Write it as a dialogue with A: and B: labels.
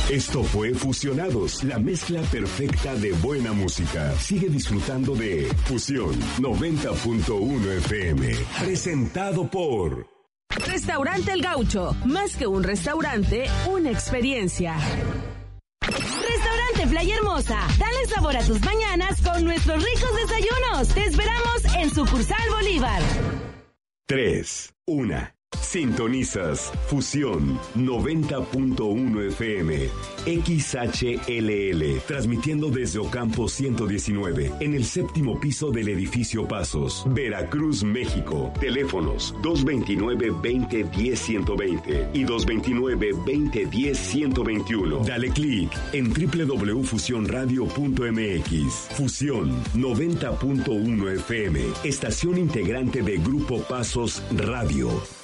A: Esto fue Fusionados, la mezcla perfecta de buena música. Sigue disfrutando de Fusión 90.1 FM. Presentado por
B: Restaurante El Gaucho. Más que un restaurante, una experiencia. Restaurante Playa Hermosa. Dale sabor a tus mañanas con nuestros ricos desayunos. Te esperamos en Sucursal Bolívar.
A: 3, 1. Sintonizas Fusión 90.1 FM XHLL, transmitiendo desde Ocampo 119, en el 7º piso del edificio Pasos, Veracruz, México. Teléfonos 229-2010-120 y 229-2010-121. Dale clic en www.fusionradio.mx. Fusión 90.1 FM, estación integrante de Grupo Pasos Radio.